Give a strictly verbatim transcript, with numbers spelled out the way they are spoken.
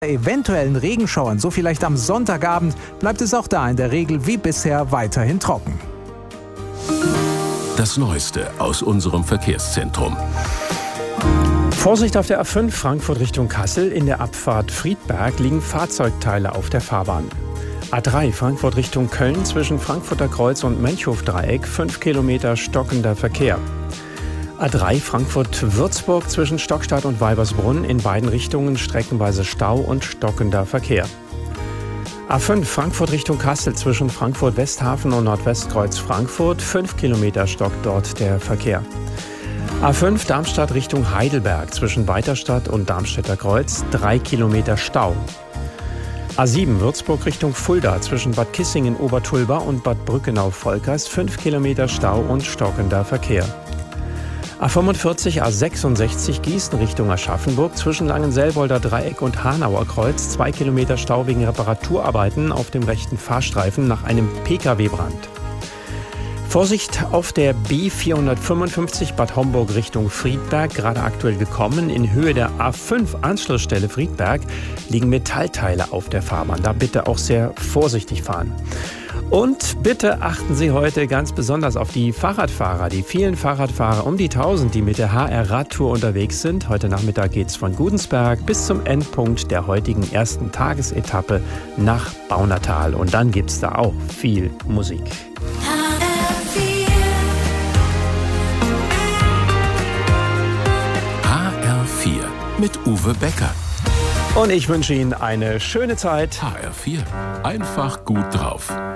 Eventuellen Regenschauern, so vielleicht am Sonntagabend, bleibt es auch da in der Regel wie bisher weiterhin trocken. Das Neueste aus unserem Verkehrszentrum. Vorsicht auf der A fünf Frankfurt Richtung Kassel. In der Abfahrt Friedberg liegen Fahrzeugteile auf der Fahrbahn. A drei Frankfurt Richtung Köln zwischen Frankfurter Kreuz und Menchhof-Dreieck, fünf Kilometer stockender Verkehr. A drei Frankfurt-Würzburg zwischen Stockstadt und Weibersbrunn, in beiden Richtungen streckenweise Stau und stockender Verkehr. A fünf Frankfurt Richtung Kassel zwischen Frankfurt-Westhafen und Nordwestkreuz Frankfurt, fünf Kilometer stockt dort der Verkehr. A fünf Darmstadt Richtung Heidelberg zwischen Weiterstadt und Darmstädter Kreuz, drei Kilometer Stau. A sieben Würzburg Richtung Fulda zwischen Bad Kissingen-Obertulba und Bad Brückenau-Volkers, fünf Kilometer Stau und stockender Verkehr. A fünfundvierzig A sechsundsechzig Gießen Richtung Aschaffenburg zwischen Langenselbolder Dreieck und Hanauer Kreuz, zwei Kilometer Stau wegen Reparaturarbeiten auf dem rechten Fahrstreifen nach einem Pkw-Brand. Vorsicht auf der B vierhundertfünfundfünfzig Bad Homburg Richtung Friedberg, gerade aktuell gekommen. In Höhe der A fünf Anschlussstelle Friedberg liegen Metallteile auf der Fahrbahn. Da bitte auch sehr vorsichtig fahren. Und bitte achten Sie heute ganz besonders auf die Fahrradfahrer, die vielen Fahrradfahrer, um die tausend, die mit der H R-Radtour unterwegs sind. Heute Nachmittag geht's von Gudensberg bis zum Endpunkt der heutigen ersten Tagesetappe nach Baunatal. Und dann gibt's da auch viel Musik. H R vier mit Uwe Becker. Und ich wünsche Ihnen eine schöne Zeit. H R vier. Einfach gut drauf.